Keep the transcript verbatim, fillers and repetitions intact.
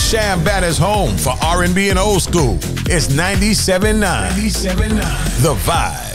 Sham Banner's home for R and B and old school. It's ninety-seven point nine. The Vibe.